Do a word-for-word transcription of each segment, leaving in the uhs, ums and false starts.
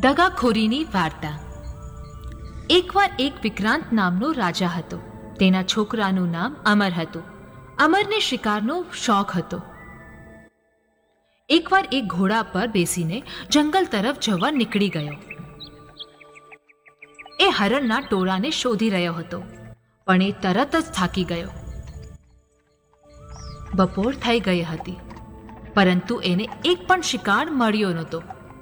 દગાખોરીની વાર્તા. એકવાર એક વિક્રાંત નામનો રાજા હતો. તેના છોકરાનું નામ અમર હતું. અમરને શિકારનો શોખ હતો. એકવાર એક ઘોડા પર બેસીને જંગલ તરફ જવા નીકળી ગયો. એ હરણના ટોળાને શોધી રહ્યો હતો, પણ એ તરત જ થાકી ગયો. બપોર થઈ ગઈ હતી, પરંતુ એને એક પણ શિકાર મળ્યો નહોતો.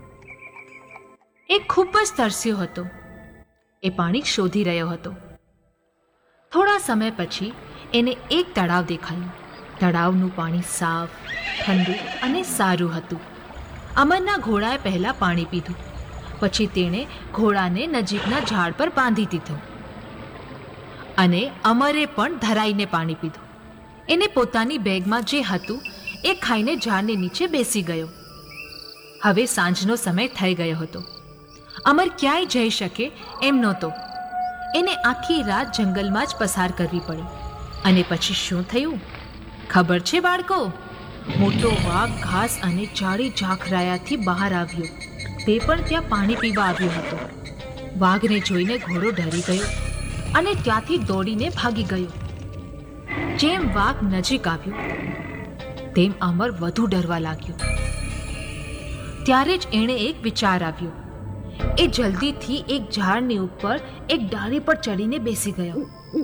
એ ખૂબ જ તરસ્યો હતો. એ પાણી શોધી રહ્યો હતો. થોડા સમય પછી એને એક તળાવ દેખાયું. તળાવનું પાણી સાફ, ઠંડુ અને સારું હતું. અમરના ઘોડાએ પહેલાં પાણી પીધું. પછી તેણે ઘોડાને નજીકના ઝાડ પર બાંધી દીધો અને અમરે પણ ધરાઈને પાણી પીધું. એને પોતાની બેગમાં જે હતું એ ખાઈને ઝાડની નીચે બેસી ગયો. હવે સાંજનો સમય થઈ ગયો હતો. અમર ક્યાંય જઈ શકે એમ નહોતો. એને આખી રાત જંગલમાં જ પસાર કરવી પડી. અને પછી શું થયું ખબર છે બાળકો? મોટો વાઘ ઘાસ અને જાડી ઝાખરાયાથી બહાર આવ્યો. તે પણ ત્યાં પાણી પીવા આવ્યો હતો. વાઘને જોઈને ઘોડો ડરી ગયો અને ત્યાંથી દોડીને ભાગી ગયો. જેમ વાઘ નજીક આવ્યો તેમ અમર વધુ ડરવા લાગ્યો. ત્યારે જ એણે એક વિચાર આવ્યો. એ જલ્દીથી એક ઝાડની ઉપર એક ડાળી પર ચડીને બેસી ગયો.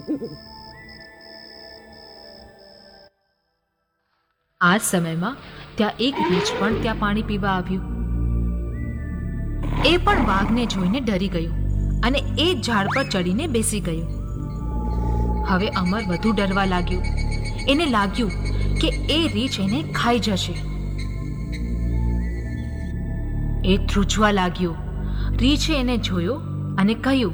આ સમયમાં ત્યાં એક રીંછ પણ ત્યાં પાણી પીવા આવ્યું. એ પણ વાઘને જોઈને ડરી ગયો અને એ ઝાડ પર ચડીને બેસી ગયો. હવે અમર વધુ ડરવા લાગ્યો. એને લાગ્યું કે એ રીંછ એને ખાઈ જશે. એ ધ્રુજવા લાગ્યો. રીંછે એને જોયો અને કહ્યું,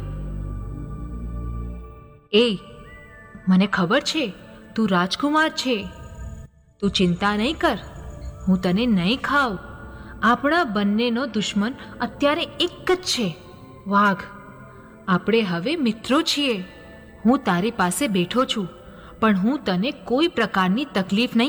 એ મને ખબર છે તું રાજકુમાર છે. તું ચિંતા નહીં કર, હું તને નહીં ખાઉં. આપણા બંનેનો દુશ્મન અત્યારે એક જ છે, વાઘ. આપણે હવે મિત્રો છીએ. હું તારી પાસે બેઠો છું, પણ હું તને કોઈ પ્રકારની તકલીફ નહીં